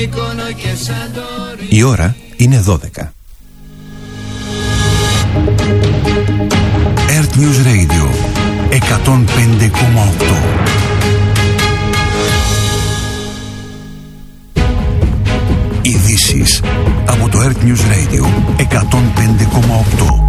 Η ώρα είναι 12. Earth News Radio 105,8. Ειδήσεις από το Earth News Radio 105,8.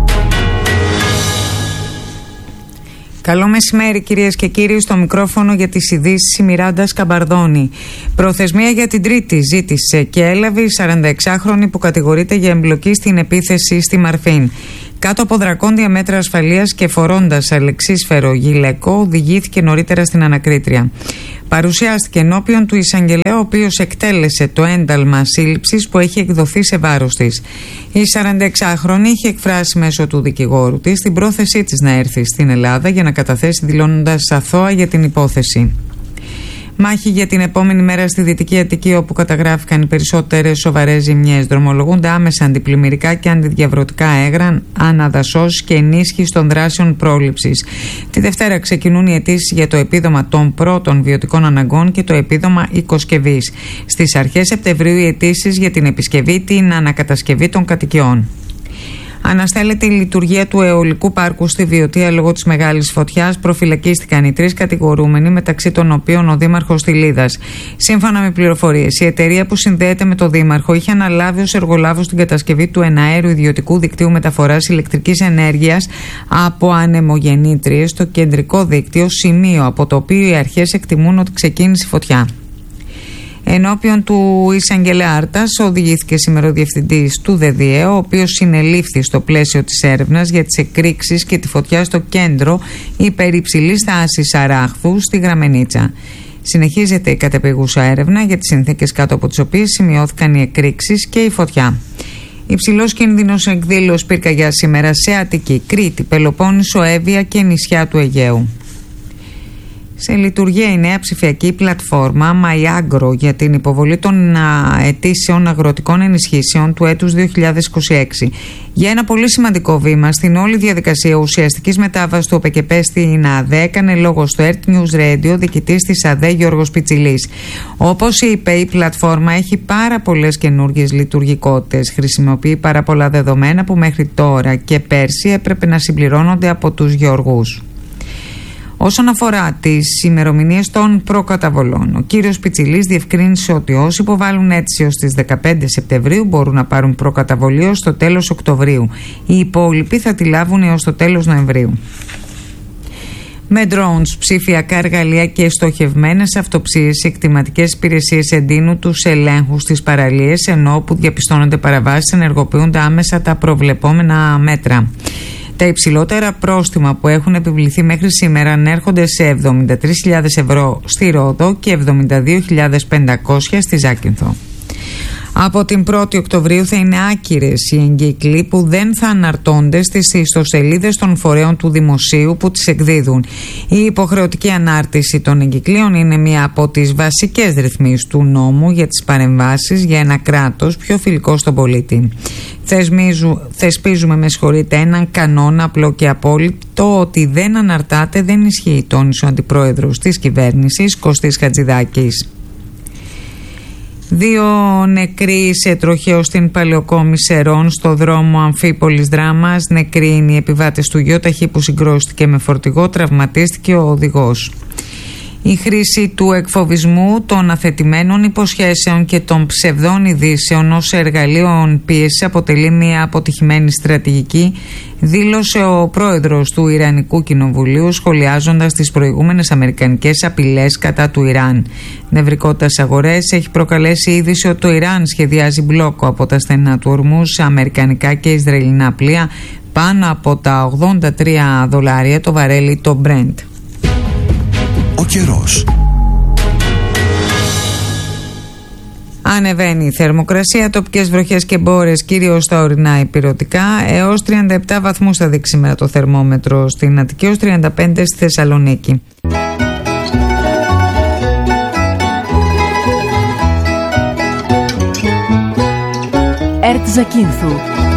Καλό μεσημέρι κυρίες και κύριοι, στο μικρόφωνο για τις ειδήσεις η Μιράντα Σκαμπαρδόνη. Προθεσμία για την Τρίτη ζήτησε και έλαβε η 46χρονη που κατηγορείται για εμπλοκή στην επίθεση στη Μαρφίν. Κάτω από δρακόντια μέτρα ασφαλείας και φορώντας αλεξίσφαιρο γυλαικό, οδηγήθηκε νωρίτερα στην ανακρίτρια. Παρουσιάστηκε ενώπιον του εισαγγελέα, ο οποίος εκτέλεσε το ένταλμα σύλληψης που έχει εκδοθεί σε βάρος της. Η 46χρονη είχε εκφράσει μέσω του δικηγόρου της την πρόθεσή της να έρθει στην Ελλάδα για να καταθέσει δηλώνοντας αθώα για την υπόθεση. Μάχη για την επόμενη μέρα στη Δυτική Αττική, όπου καταγράφηκαν οι περισσότερες σοβαρές ζημιές. Δρομολογούνται άμεσα αντιπλημμυρικά και αντιδιαβρωτικά έγγραφα, αναδασώσεις και ενίσχυση των δράσεων πρόληψης. Τη Δευτέρα ξεκινούν οι αιτήσεις για το επίδομα των πρώτων βιωτικών αναγκών και το επίδομα οικοσκευής. Στις αρχές Σεπτεμβρίου οι αιτήσεις για την επισκευή, την ανακατασκευή των κατοικιών. Αναστέλλεται η λειτουργία του αιωλικού πάρκου στη Βιωτία λόγω της μεγάλης φωτιάς. Προφυλακίστηκαν οι 3 κατηγορούμενοι, μεταξύ των οποίων ο δήμαρχος Τιλίδας. Σύμφωνα με πληροφορίες, η εταιρεία που συνδέεται με το δήμαρχο είχε αναλάβει ως εργολάβος την κατασκευή του εναέριου ιδιωτικού δικτύου μεταφοράς ηλεκτρικής ενέργειας από ανεμογεννήτριες στο κεντρικό δίκτυο, σημείο από το οποίο οι αρχές εκτιμούν ότι ξεκίνησε η φωτιά. Ενώπιον του εισαγγελέα Άρτας οδηγήθηκε σήμερα ο διευθυντής του ΔΔΕ, ο οποίος συνελήφθη στο πλαίσιο της έρευνας για τις εκρήξεις και τη φωτιά στο κέντρο υπερυψηλής τάσης Αράχθου στη Γραμμενίτσα. Συνεχίζεται η κατεπηγούσα έρευνα για τις συνθήκες κάτω από τις οποίες σημειώθηκαν οι εκρήξεις και η φωτιά. Υψηλός κίνδυνος εκδήλωση πυρκαγιάς σήμερα σε Αττική, Κρήτη, Πελοπόννησο, Εύβοια και νησιά του Αιγαίου. Σε λειτουργία η νέα ψηφιακή πλατφόρμα MyAgro για την υποβολή των αιτήσεων αγροτικών ενισχύσεων του έτους 2026. Για ένα πολύ σημαντικό βήμα στην όλη διαδικασία ουσιαστικής μετάβασης του ΟΠΕΚΕΠ στην ΑΔΕ έκανε λόγο στο Earth News Radio διοικητής της ΑΔΕ Γιώργος Πιτσιλής. Όπως είπε, η πλατφόρμα έχει πάρα πολλές καινούργιες λειτουργικότητες. Χρησιμοποιεί πάρα πολλά δεδομένα που μέχρι τώρα και πέρσι έπρεπε να συμπληρώνονται από τους γεωργούς. Όσον αφορά τις ημερομηνίες των προκαταβολών, ο κύριος Πιτσιλής διευκρίνησε ότι όσοι υποβάλλουν αίτηση ως τις 15 Σεπτεμβρίου μπορούν να πάρουν προκαταβολή ως το τέλος Οκτωβρίου. Οι υπόλοιποι θα τη λάβουν έως το τέλος Νοεμβρίου. Με drones, ψηφιακά εργαλεία και στοχευμένες αυτοψίες, οι εκτιματικές υπηρεσίες εντείνουν τους ελέγχους στις παραλίες, ενώ όπου διαπιστώνονται παραβάσεις ενεργοποιούνται άμεσα τα προβλεπόμενα μέτρα. Τα υψηλότερα πρόστιμα που έχουν επιβληθεί μέχρι σήμερα ανέρχονται σε 73.000 ευρώ στη Ρόδο και 72.500 στη Ζάκυνθο. Από την 1η Οκτωβρίου θα είναι άκυρες οι εγκύκλοι που δεν θα αναρτώνται στις ιστοσελίδες των φορέων του δημοσίου που τις εκδίδουν. Η υποχρεωτική ανάρτηση των εγκυκλίων είναι μία από τις βασικές ρυθμίσεις του νόμου για τις παρεμβάσεις για ένα κράτος πιο φιλικό στον πολίτη. Θεσπίζουμε έναν κανόνα απλό και απόλυτο ότι δεν αναρτάται, δεν ισχύει, τόνισε ο αντιπρόεδρος της κυβέρνησης Κωστής Χατζηδάκης. 2 νεκροί σε τροχαίο στην Παλαιοκόμη Σερών στο δρόμο Αμφίπολης Δράμας. Νεκροί είναι οι επιβάτες του γιοταχή που συγκρούστηκε με φορτηγό, τραυματίστηκε ο οδηγός. Η χρήση του εκφοβισμού, των αθετημένων υποσχέσεων και των ψευδών ειδήσεων ως εργαλείων πίεσης αποτελεί μια αποτυχημένη στρατηγική, δήλωσε ο πρόεδρος του Ιρανικού Κοινοβουλίου σχολιάζοντας τις προηγούμενες αμερικανικές απειλές κατά του Ιράν. Νευρικότητα στις αγορές έχει προκαλέσει η είδηση ότι το Ιράν σχεδιάζει μπλόκο από τα στενά του Ορμούς σε αμερικανικά και ισραηλινά πλοία πάνω από τα $83 το βαρέλι το Brent. Ο καιρός. Ανεβαίνει η θερμοκρασία, τοπικές βροχές και μπόρες κυρίως στα ορεινά ηπειρωτικά. Έως 37 βαθμούς θα δείξει σήμερα το θερμόμετρο στην Αττική, έως 35 στη Θεσσαλονίκη. Ερτ Ζακίνθου.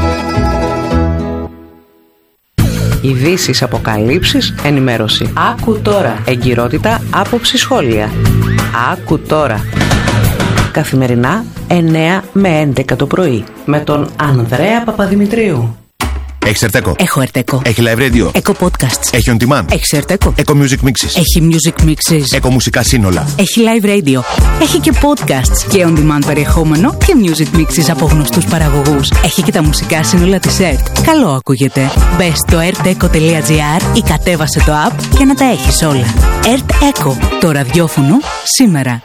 Ειδήσεις, αποκαλύψεις, ενημέρωση. Άκου τώρα. Εγκυρότητα, άποψη, σχόλια. Άκου τώρα. καθημερινά 9 με 11 το πρωί με τον Ανδρέα Παπαδημητρίου. Έχεις Ερτέκο? Έχω Ερτέκο. Έχει live radio? Έχω podcasts. Έχει on demand? Έχεις Ερτέκο? Έχω music mixes? Έχει music mixes. Έχω μουσικά σύνολα? Έχει live radio. Έχει και podcasts και on demand περιεχόμενο και music mixes από γνωστούς παραγωγούς. Έχει και τα μουσικά σύνολα της ΕΡΤ. Καλό ακούγεται. Μπες στο erteco.gr ή κατέβασε το app και να τα έχεις όλα. ΕΡΤ Eco. Το ραδιόφωνο σήμερα.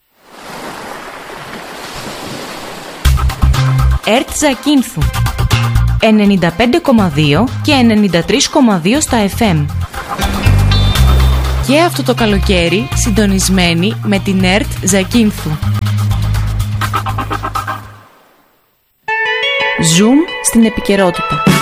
ΕΡΤ Ζακίνθου 95,2 και 93,2 στα FM. Και αυτό το καλοκαίρι συντονισμένοι με την ΕΡΤ Ζακίνθου. Ζουμ στην επικαιρότητα.